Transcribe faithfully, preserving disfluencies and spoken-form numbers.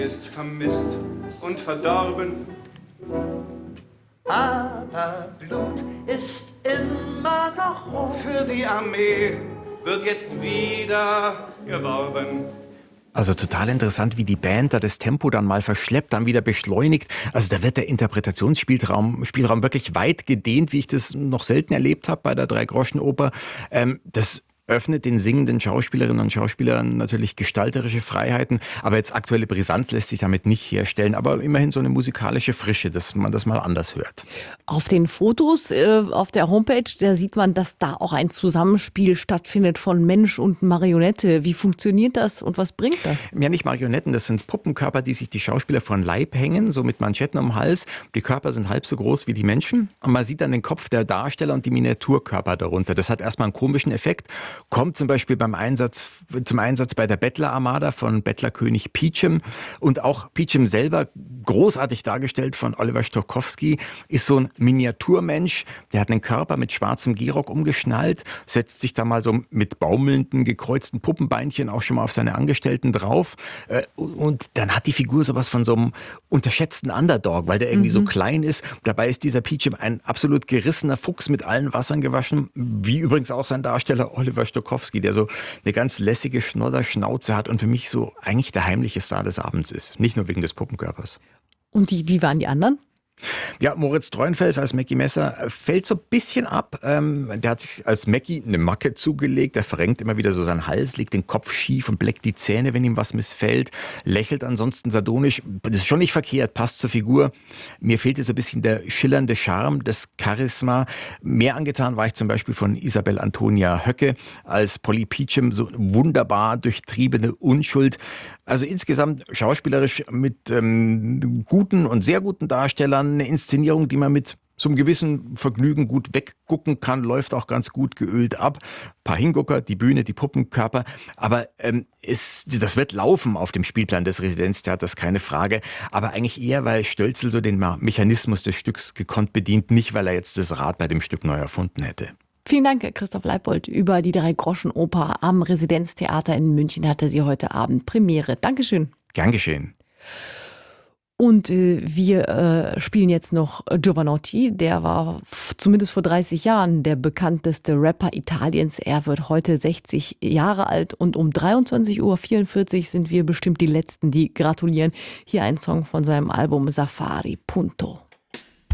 ist vermisst und verdorben. Aber Blut ist immer noch rot. Für die Armee wird jetzt wieder geworben. Also total interessant, wie die Band da das Tempo dann mal verschleppt, dann wieder beschleunigt. Also da wird der Interpretationsspielraum Spielraum wirklich weit gedehnt, wie ich das noch selten erlebt habe bei der Dreigroschenoper. Ähm, das öffnet den singenden Schauspielerinnen und Schauspielern natürlich gestalterische Freiheiten, aber jetzt aktuelle Brisanz lässt sich damit nicht herstellen, aber immerhin so eine musikalische Frische, dass man das mal anders hört. Auf den Fotos äh, auf der Homepage, da sieht man, dass da auch ein Zusammenspiel stattfindet von Mensch und Marionette. Wie funktioniert das und was bringt das? Ja, nicht Marionetten, das sind Puppenkörper, die sich die Schauspieler vor den Leib hängen, so mit Manschetten am Hals. Die Körper sind halb so groß wie die Menschen und man sieht dann den Kopf der Darsteller und die Miniaturkörper darunter. Das hat erstmal einen komischen Effekt. Kommt zum Beispiel beim Einsatz, zum Einsatz bei der Bettlerarmada von Bettlerkönig Peachum. Und auch Peachum selber, großartig dargestellt von Oliver Stokowski, ist so ein Miniaturmensch. Der hat einen Körper mit schwarzem Gehrock umgeschnallt, setzt sich da mal so mit baumelnden, gekreuzten Puppenbeinchen auch schon mal auf seine Angestellten drauf. Und dann hat die Figur sowas von so einem unterschätzten Underdog, weil der irgendwie mhm. so klein ist. Dabei ist dieser Peachum ein absolut gerissener Fuchs mit allen Wassern gewaschen, wie übrigens auch sein Darsteller Oliver Stokowski, der so eine ganz lässige Schnodderschnauze hat und für mich so eigentlich der heimliche Star des Abends ist. Nicht nur wegen des Puppenkörpers. Und die, wie waren die anderen? Ja, Moritz Treuenfels als Mackie Messer fällt so ein bisschen ab. Ähm, der hat sich als Mackie eine Macke zugelegt. Der verrenkt immer wieder so seinen Hals, legt den Kopf schief und bleckt die Zähne, wenn ihm was missfällt. Lächelt ansonsten sardonisch. Das ist schon nicht verkehrt, passt zur Figur. Mir fehlte so ein bisschen der schillernde Charme, das Charisma. Mehr angetan war ich zum Beispiel von Isabel Antonia Höcke als Polly Peachum, so wunderbar durchtriebene Unschuld. Also insgesamt schauspielerisch mit ähm, guten und sehr guten Darstellern, eine Inszenierung, die man mit zum gewissen Vergnügen gut weggucken kann, läuft auch ganz gut geölt ab. Ein paar Hingucker, die Bühne, die Puppenkörper, aber ähm, es, das wird laufen auf dem Spielplan des Residenztheaters, keine Frage, aber eigentlich eher, weil Stölzel so den Mechanismus des Stücks gekonnt bedient, nicht weil er jetzt das Rad bei dem Stück neu erfunden hätte. Vielen Dank, Christoph Leipold. Über die Drei-Groschen-Oper am Residenztheater in München hatte sie heute Abend Premiere. Dankeschön. Gern geschehen. Und äh, wir äh, spielen jetzt noch Giovanotti. Der war f- zumindest vor dreißig Jahren der bekannteste Rapper Italiens. Er wird heute sechzig Jahre alt und um dreiundzwanzig Uhr vierundvierzig sind wir bestimmt die Letzten, die gratulieren. Hier ein Song von seinem Album Safari, Punto.